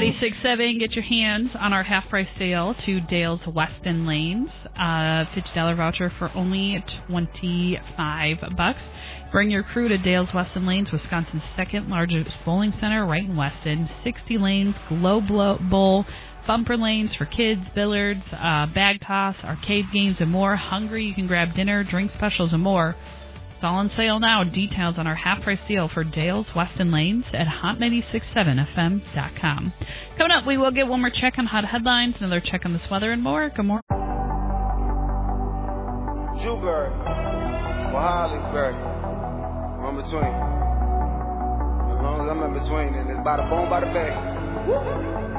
96.7, get your hands on our half-price sale to Dale's Weston Lanes. $50 voucher for only $25. Bring your crew to Dale's Weston Lanes, Wisconsin's second largest bowling center, right in Weston. 60 lanes, globe bowl, bumper lanes for kids, billiards, bag toss, arcade games, and more. Hungry, you can grab dinner, drink specials, and more. It's all on sale now. Details on our half-price deal for Dale's Weston Lanes at hot967fm.com. Coming up, we will get one more check on hot headlines, another check on this weather, and more. Good morning. Jewberry, Hollyberry, I'm in between. As long as I'm in between, and it's by the bone, by the bay.